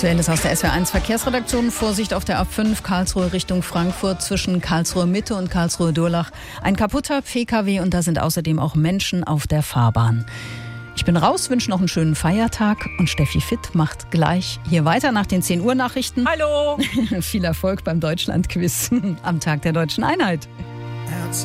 Aktuelles aus der SWR1 Verkehrsredaktion. Vorsicht auf der A5 Karlsruhe Richtung Frankfurt zwischen Karlsruhe Mitte und Karlsruhe Durlach. Ein kaputter Pkw und da sind außerdem auch Menschen auf der Fahrbahn. Ich bin raus, wünsche noch einen schönen Feiertag und Steffi Fitt macht gleich hier weiter nach den 10 Uhr Nachrichten. Hallo! Viel Erfolg beim Deutschlandquiz am Tag der Deutschen Einheit.